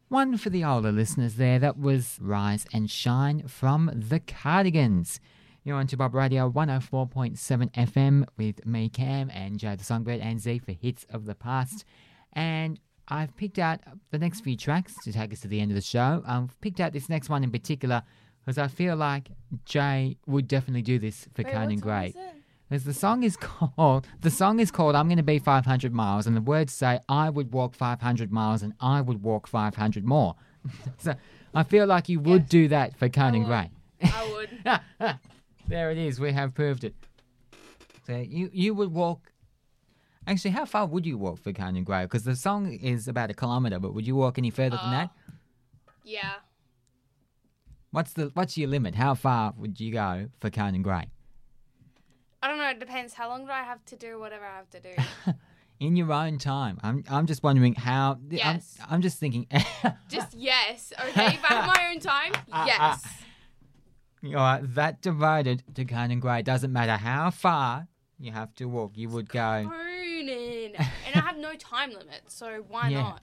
One for the older listeners there, that was Rise and Shine from the Cardigans. You're on to Bob Radio 104.7 FM with me, Cam, and Joe the Songbird, and Z for Hits of the Past. And I've picked out the next few tracks to take us to the end of the show. I've picked out this next one in particular because I feel like Jay would definitely do this for Conan Gray. As the song is called I'm Going to Be 500 Miles, and the words say, I would walk 500 miles and I would walk 500 more. So I feel like you would do that for Conan Gray. I would. There it is. We have proved it. So you would walk... Actually, how far would you walk for Conan Gray? Because the song is about 1 kilometre, but would you walk any further than that? Yeah. What's your limit? How far would you go for Conan Gray? I don't know. It depends. How long do I have to do whatever I have to do? In your own time. I'm just wondering how... Yes. I'm just thinking... Just yes. Okay, if I have my own time, yes. All right, that divided to Conan Gray. Doesn't matter how far you have to walk. You would go... Conan. And I have no time limit, so why not?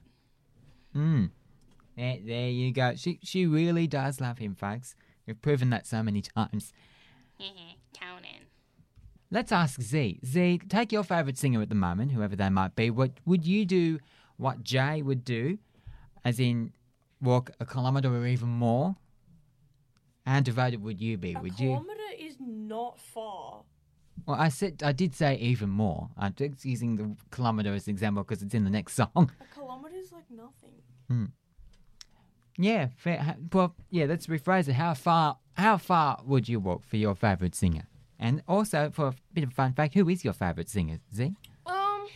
There you go. She really does love him, folks. We've proven that so many times. Conan. Let's ask Z. Z, take your favourite singer at the moment, whoever they might be. What would you do what Jay would do, as in walk 1 kilometre or even more? How devoted would you be? A kilometre is not far. Well, I did say even more. I'm just using the kilometre as an example because it's in the next song. A kilometre is like nothing. Yeah, fair. Well, yeah, let's rephrase it. How far would you walk for your favourite singer? And also, for a bit of a fun fact, who is your favourite singer, Z? I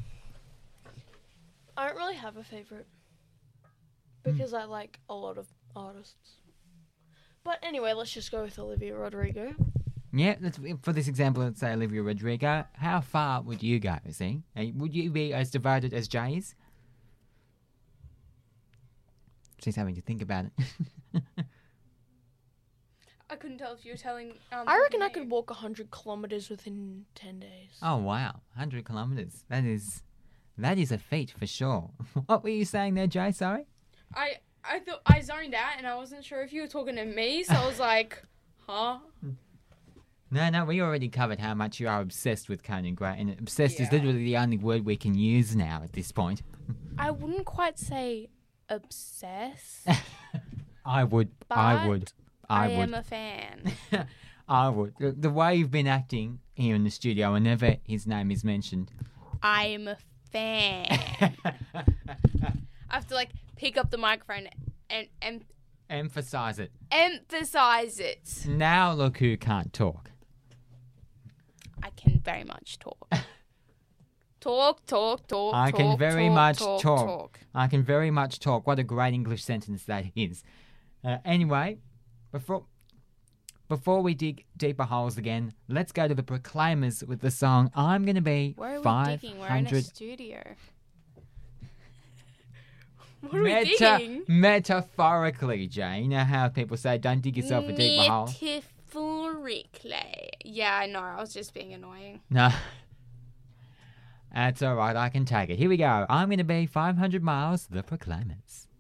don't really have a favourite because I like a lot of artists. But anyway, let's just go with Olivia Rodrigo. Yeah, for this example, let's say Olivia Rodrigo. How far would you go, Z? Would you be as devoted as Jay is? She's having to think about it. I couldn't tell if you were telling... I reckon I could walk 100 kilometres within 10 days. Oh, wow. 100 kilometres. That is a feat for sure. What were you saying there, Jay? Sorry? I thought I zoned out and I wasn't sure if you were talking to me, so I was like, huh? No, we already covered how much you are obsessed with Conan Gray, and obsessed is literally the only word we can use now at this point. I wouldn't quite say obsessed. I would. I am a fan. I would. The way you've been acting here in the studio whenever his name is mentioned. I am a fan. I have to pick up the microphone and emphasize it. Emphasize it. Now look who can't talk. I can very much talk. Talk. I can very much talk. I can very much talk. What a great English sentence that is. Anyway, before we dig deeper holes again, let's go to the Proclaimers with the song I'm Gonna Be 500. Where are we digging? We're in a studio. What are we digging? Metaphorically, Jay. You know how people say don't dig yourself a deeper hole? Metaphorically. Yeah, I know. I was just being annoying. No. That's all right. I can take it. Here we go. I'm going to be 500 miles, the Proclaimers.